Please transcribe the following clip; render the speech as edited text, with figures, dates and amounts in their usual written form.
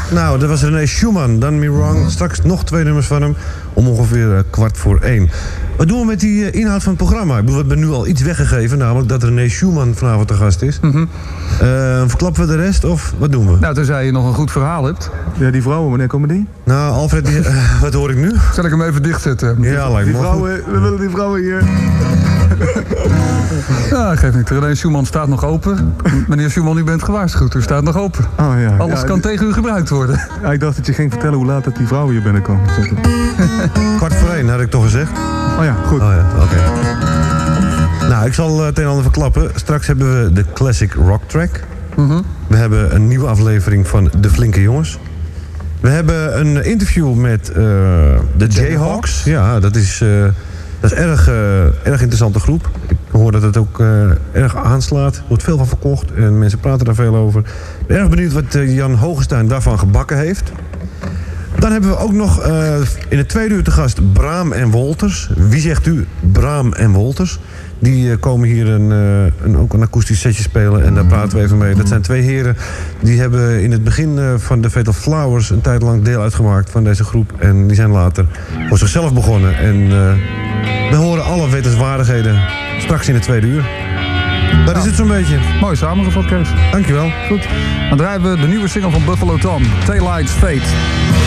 Nou, dat was René Schumann, Done Me Wrong. Straks nog 2 nummers van hem, om ongeveer 1:15. Wat doen we met die inhoud van het programma? Ik bedoel, we hebben nu al iets weggegeven, namelijk dat René Schumann vanavond de gast is. Verklappen we de rest, of wat doen we? Nou, tenzij je nog een goed verhaal hebt. Ja, die vrouwen, wanneer komen die? Nou, Alfred, wat hoor ik nu? Zal ik hem even dichtzetten? Ja, lijkt me. We willen die vrouwen hier. Ja, geef niet. René Schumann staat nog open. Meneer Schumann, u bent gewaarschuwd. U staat nog open. Oh, ja. Alles kan tegen u gebruikt worden. Ja, ik dacht dat je ging vertellen hoe laat dat die vrouwen hier binnenkomen. 1:15, had ik toch gezegd? Oh ja, goed. Oh ja, oké. Nou, ik zal het een en ander verklappen. Straks hebben we de Classic Rock Track. We hebben een nieuwe aflevering van De Flinke Jongens. We hebben een interview met de Jayhawks. Ja, dat is erg interessante groep. Ik hoor dat het ook erg aanslaat. Er wordt veel van verkocht en mensen praten daar veel over. Ik ben erg benieuwd wat Jan Hogenstein daarvan gebakken heeft. Dan hebben we ook nog in het tweede uur te gast Braam en Wolters. Wie zegt u? Braam en Wolters. Die komen hier ook een akoestisch setje spelen en daar praten we even mee. Dat zijn 2 heren die hebben in het begin van de Fatal Flowers een tijd lang deel uitgemaakt van deze groep. En die zijn later voor zichzelf begonnen. En we horen alle wetenswaardigheden straks in het tweede uur. Dat is het zo'n beetje. Mooi samengevat, Kees. Dankjewel. Goed. Dan draaien we de nieuwe single van Buffalo Tom, Taillight's Fate.